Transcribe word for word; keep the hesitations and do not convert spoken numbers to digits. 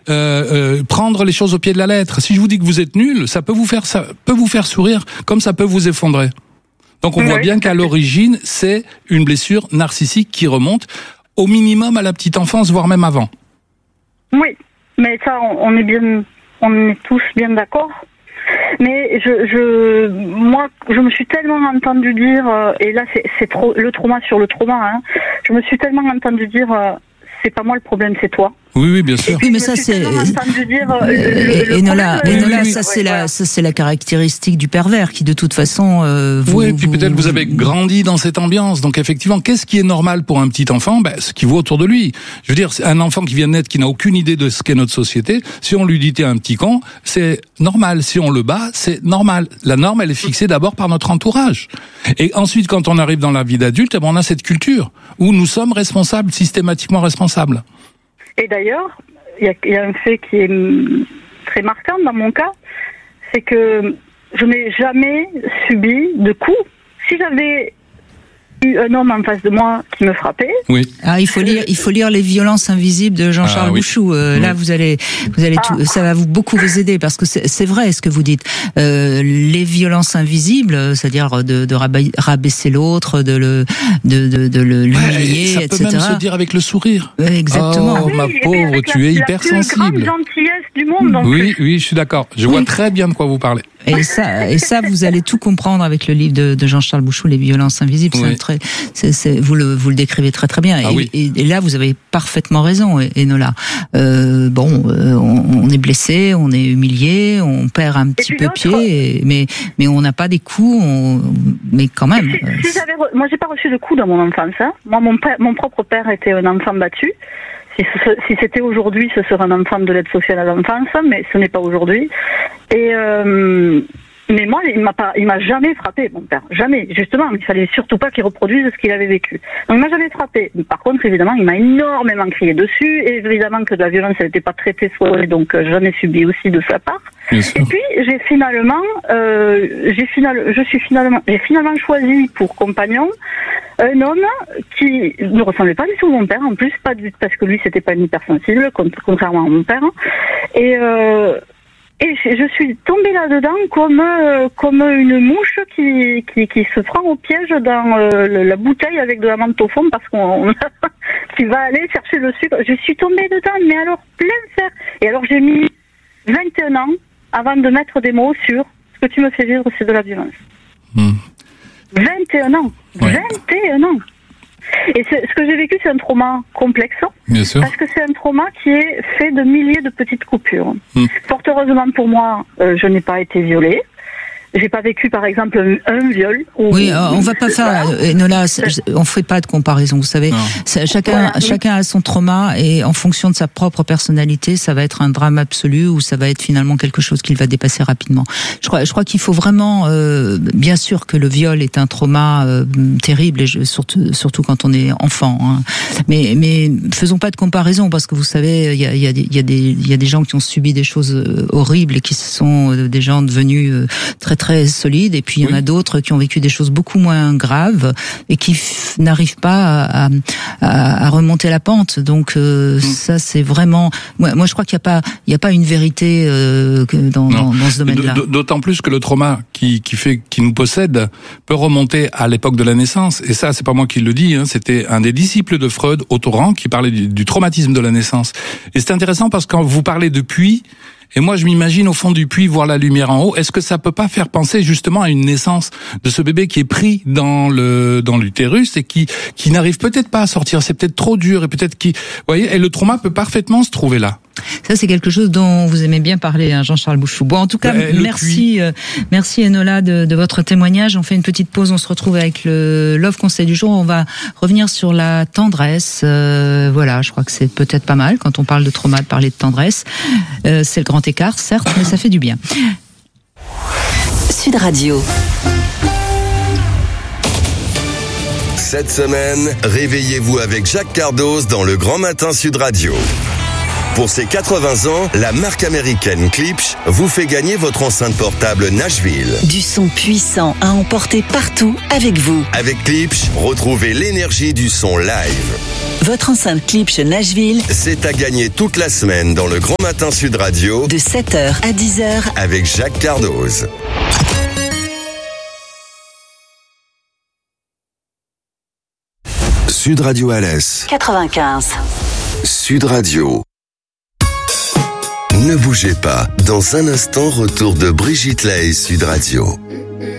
euh, euh, prendre les choses au pied de la lettre. Si je vous dis que vous êtes nul, ça peut vous faire, ça peut vous faire sourire, comme ça peut vous effondrer. Donc on oui. voit bien qu'à l'origine, c'est une blessure narcissique qui remonte au minimum à la petite enfance, voire même avant. Oui, mais ça, on est bien, on est tous bien d'accord. Mais je, je, moi, je me suis tellement entendue dire, euh, et là, c'est, c'est trop, le trauma sur le trauma, hein, je me suis tellement entendue dire, euh, c'est pas moi le problème, c'est toi. Oui, oui, bien sûr. Oui, mais ça c'est. Et Enola, Enola, ça c'est la, ça c'est la caractéristique du pervers qui, de toute façon, euh, vous. Oui, et puis vous, peut-être vous avez grandi dans cette ambiance, donc effectivement, qu'est-ce qui est normal pour un petit enfant ? Ben, ce qui vaut autour de lui. Je veux dire, un enfant qui vient de naître, qui n'a aucune idée de ce qu'est notre société, si on lui dit t'es un petit con, c'est normal. Si on le bat, c'est normal. La norme, elle est fixée d'abord par notre entourage. Et ensuite, quand on arrive dans la vie d'adulte, eh ben, on a cette culture où nous sommes responsables, systématiquement responsables. Et d'ailleurs, il y, y a un fait qui est très marquant dans mon cas, c'est que je n'ai jamais subi de coups. Si j'avais eu un homme en face de moi qui me frappait. Oui. Ah, il faut lire, il faut lire Les violences invisibles de Jean-Charles ah, oui. Bouchou. Euh, oui. Là, vous allez, vous allez, ah. tout, ça va vous beaucoup vous aider parce que c'est, c'est vrai ce que vous dites. Euh, les violences invisibles, c'est-à-dire de, de rabaisser l'autre, de le, de, de, de le l'humilier, ouais, et cetera. Ça peut même se dire avec le sourire. Exactement. Oh, oui, ma pauvre, tu la, es la hypersensible. La plus grande gentillesse du monde. Donc oui, oui, je suis d'accord. Je oui. vois très bien de quoi vous parlez. Et ça, et ça, vous allez tout comprendre avec le livre de, de Jean-Charles Bouchou, Les violences invisibles. Oui. C'est un très, c'est, c'est, vous le, vous le décrivez très très bien. Ah et, oui. et, et là, vous avez parfaitement raison, Enola. Euh, bon, euh, on, on est blessé, on est humilié, on perd un petit peu pied, et, mais mais on n'a pas des coups, on, mais quand même. Si, si j'avais, moi, j'ai pas reçu de coups dans mon enfance. Hein. Moi, mon père, mon propre père était un enfant battu. Si, ce, si c'était aujourd'hui, ce serait un enfant de l'aide sociale à l'enfance, mais ce n'est pas aujourd'hui. Et euh, mais moi, il m'a pas, il m'a jamais frappé, mon père, jamais. Justement, il fallait surtout pas qu'il reproduise ce qu'il avait vécu. Donc, il m'a jamais frappé. Par contre, évidemment, il m'a énormément crié dessus. Et évidemment que de la violence, elle n'était pas traitée soignée, donc euh, j'en ai subi aussi de sa part. Et puis, j'ai finalement, euh, j'ai final, je suis finalement, j'ai finalement choisi pour compagnon un homme qui ne ressemblait pas du tout à mon père, en plus, pas du, parce que lui, c'était pas une hypersensible, contrairement à mon père. Et, euh, et je suis tombée là-dedans comme, euh, comme une mouche qui, qui, qui se prend au piège dans euh, la bouteille avec de la menthe au fond parce qu'on, qui va aller chercher le sucre. Je suis tombée dedans, mais alors plein fer. Et alors, j'ai mis vingt et un ans avant de mettre des mots sur ce que tu me fais vivre, c'est de la violence. Mmh. vingt et un ans. Ouais. vingt et un ans. Et c'est, ce que j'ai vécu, c'est un trauma complexe. Bien sûr. Parce que c'est un trauma qui est fait de milliers de petites coupures. Mmh. Fort heureusement pour moi, euh, je n'ai pas été violée. J'ai pas vécu, par exemple, un, un viol. Ou, oui, euh, on va pas faire. Enola, on fait pas de comparaison. Vous savez, ça, chacun, ouais, chacun oui. a son trauma et en fonction de sa propre personnalité, ça va être un drame absolu ou ça va être finalement quelque chose qu'il va dépasser rapidement. Je crois, je crois qu'il faut vraiment, euh, bien sûr, que le viol est un trauma euh, terrible et je, surtout, surtout quand on est enfant. Hein. Mais, mais faisons pas de comparaison parce que vous savez, il y a, il y a, il y a des, il y a des gens qui ont subi des choses horribles et qui sont des gens devenus très très solides, et puis il y en oui. a d'autres qui ont vécu des choses beaucoup moins graves et qui f- n'arrivent pas à, à, à remonter la pente. Donc euh, mmh. ça c'est vraiment. Moi, moi je crois qu'il n'y a pas, il y a pas une vérité euh, dans, dans, dans ce domaine-là. D'autant plus que le trauma qui, qui fait, qui nous possède, peut remonter à l'époque de la naissance. Et ça, c'est pas moi qui le dis. Hein, c'était un des disciples de Freud, Otto Rank, qui parlait du, du traumatisme de la naissance. Et c'est intéressant parce que quand vous parlez de puits. Et moi, je m'imagine au fond du puits voir la lumière en haut. Est-ce que ça peut pas faire penser justement à une naissance de ce bébé qui est pris dans le dans l'utérus et qui qui n'arrive peut-être pas à sortir. C'est peut-être trop dur et peut-être qui, vous voyez, et le trauma peut parfaitement se trouver là. Ça, c'est quelque chose dont vous aimez bien parler, hein, Jean-Charles Bouchou. Bon, en tout cas, euh, merci, euh, merci Enola de, de votre témoignage. On fait une petite pause, on se retrouve avec le Love Conseil du jour. On va revenir sur la tendresse. Euh, voilà, je crois que c'est peut-être pas mal quand on parle de trauma de parler de tendresse. Euh, c'est le grand écart, certes, mais ça fait du bien. Sud Radio. Cette semaine, réveillez-vous avec Jacques Cardoz dans le Grand Matin Sud Radio. Pour ses quatre-vingts ans, la marque américaine Klipsch vous fait gagner votre enceinte portable Nashville. Du son puissant à emporter partout avec vous. Avec Klipsch, retrouvez l'énergie du son live. Votre enceinte Klipsch Nashville, c'est à gagner toute la semaine dans le Grand Matin Sud Radio de sept heures à dix heures avec Jacques Cardoz. Sud Radio Alès quatre-vingt-quinze. Sud Radio. Ne bougez pas. Dans un instant, retour de Brigitte Lahaie, Sud Radio.